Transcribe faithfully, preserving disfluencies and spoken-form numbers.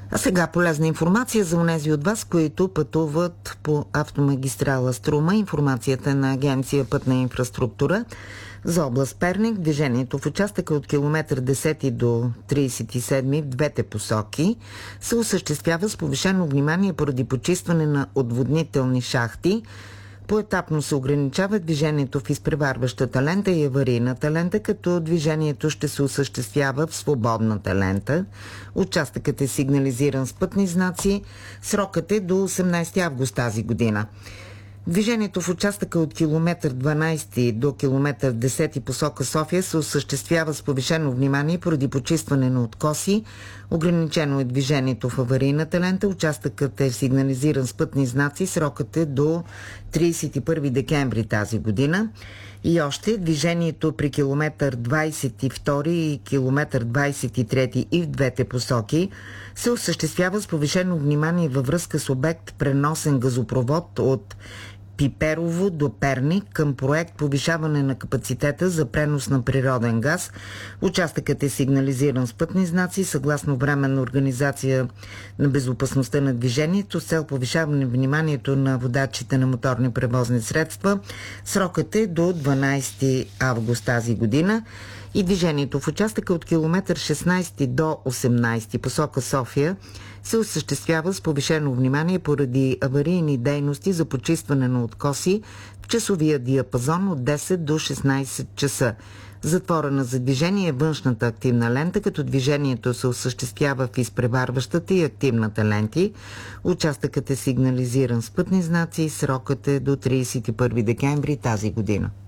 А сега полезна информация за онези от вас, които пътуват по автомагистрала Струма. Информацията на Агенция Пътна инфраструктура за област Перник. Движението в участъка от километър десети до тридесет и седми в двете посоки се осъществява с повишено внимание поради почистване на отводнителни шахти. Поетапно се ограничава движението в изпреварващата лента и аварийната лента, като движението ще се осъществява в свободната лента. Участъкът е сигнализиран с пътни знаци. Срокът е до осемнадесети август тази година. Движението в участъка от километър дванадесети до километър десети посока София се осъществява с повишено внимание поради почистване на откоси. Ограничено е движението в аварийната лента. Участъкът е сигнализиран с пътни знаци. Срокът е до тридесет и първи декември тази година. И още движението при километър двадесет и втори и километър двадесет и трети и в двете посоки се осъществява с повишено внимание във връзка с обект преносен газопровод от Пиперово до Перник към проект повишаване на капацитета за пренос на природен газ. Участъкът е сигнализиран с пътни знаци съгласно временна организация на безопасността на движението с цел повишаване вниманието на водачите на моторни превозни средства. Срокът е до дванадесети август тази година. И движението в участъка от километър шестнадесети до осемнадесети посока София се осъществява с повишено внимание поради аварийни дейности за почистване на откоси в часовия диапазон от десет до шестнадесет часа. Затворена за движение е външната активна лента, като движението се осъществява в изпреварващата и активната ленти. Участъкът е сигнализиран с пътни знаци и срокът е до тридесет и първи декември тази година.